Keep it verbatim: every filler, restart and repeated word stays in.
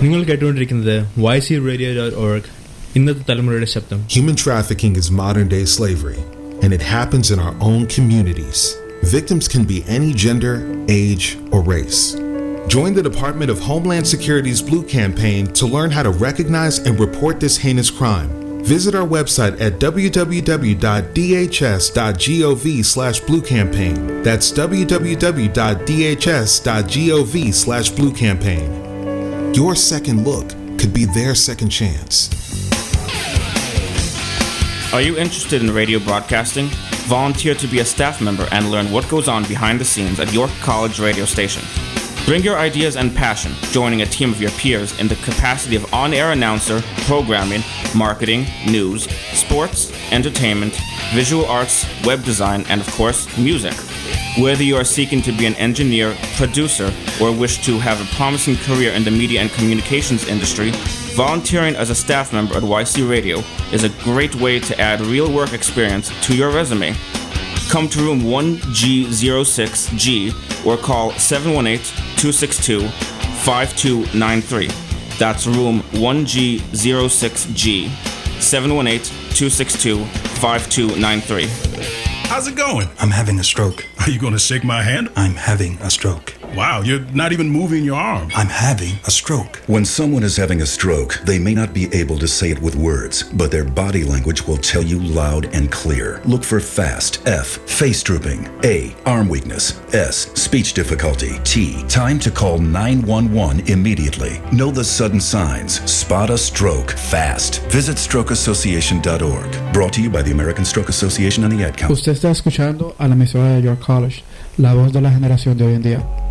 നിങ്ങൾ കേട്ടുകൊണ്ടിരിക്കുന്നത് Y C radio dot org ഇന്നത്തെ തലമുറയുടെ ശബ്ദം. Human trafficking is modern-day slavery, and it happens in our own communities. Victims can be any gender, age, or race. Join the Department of Homeland Security's Blue Campaign to learn how to recognize and report this heinous crime. Visit our website at w w w dot d h s dot gov slash blue campaign. That's w w w dot d h s dot gov slash blue campaign. Your second look could be their second chance. Are you interested in radio broadcasting? Volunteer to be a staff member and learn what goes on behind the scenes at York College radio station. Bring your ideas and passion, joining a team of your peers in the capacity of on-air announcer, programming, marketing, news, sports, entertainment, visual arts, web design, and of course, music. Whether you are seeking to be an engineer, producer, or wish to have a promising career in the media and communications industry, volunteering as a staff member at Y C Radio is a great way to add real work experience to your resume. Come to room one G zero six G or call seven one eight, two six two, five two nine three. That's room one G zero six G, seven one eight, two six two, five two nine three. How's it going? I'm having a stroke. Are you going to shake my hand? I'm having a stroke. Wow, you're not even moving your arm. I'm having a stroke. When someone is having a stroke, they may not be able to say it with words, but their body language will tell you loud and clear. Look for FAST. F. Face drooping. A. Arm weakness. S. Speech difficulty. T. Time to call nine one one immediately. Know the sudden signs. Spot a stroke fast. Visit stroke association dot org. Brought to you by the American Stroke Association and the Ad Council. Usted está escuchando a la emisora de York College, la voz de la generación de hoy en día.